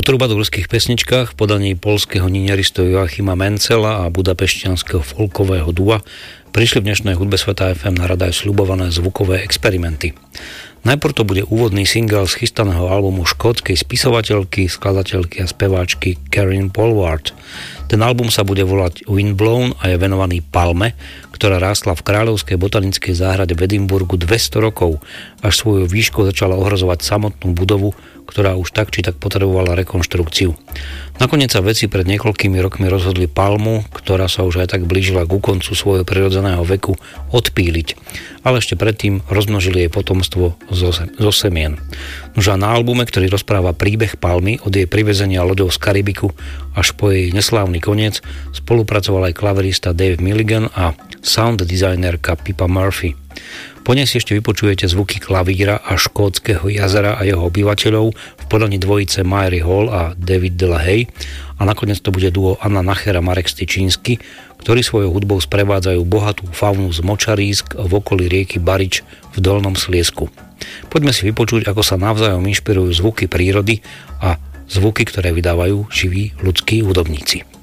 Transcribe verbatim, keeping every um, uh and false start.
trubadúrskych pesničkách v podaní poľského niniaristu Joachima Mencela a budapešťanského folkového dua prišli v dnešnej hudbe Sveta ef em na rad aj sľubované zvukové experimenty. Najprv to bude úvodný single z chystaného albumu škótskej spisovateľky, skladateľky a speváčky Karen Polwart. Ten album sa bude volať Windblown a je venovaný palme, ktorá rástla v Kráľovskej botanickej záhrade v Edinburgu dvesto rokov, až svoju výšku začala ohrozovať samotnú budovu, ktorá už tak či tak potrebovala rekonštrukciu. Nakoniec sa vedci pred niekoľkými rokmi rozhodli palmu, ktorá sa už aj tak blížila ku koncu svojho prirodzeného veku, odpíliť, ale ešte predtým rozmnožili jej potomstvo zo, zo semien. Nož a na albume, ktorý rozpráva príbeh palmy od jej privezenia loďou z Karibiku až po jej neslávny koniec, spolupracoval aj klaverista Dave Milligan a sound designerka Pippa Murphy. Po nej si ešte vypočujete zvuky klavíra a škótskeho jazera a jeho obyvateľov v podaní dvojice Mary Hall a David Delahaye a nakoniec to bude duo Anna Nacher a Marek Styčínsky, ktorí svojou hudbou sprevádzajú bohatú faunu z močarísk v okolí rieky Barič v Dolnom Sliezsku. Poďme si vypočuť, ako sa navzájom inšpirujú zvuky prírody a zvuky, ktoré vydávajú živí ľudskí hudobníci.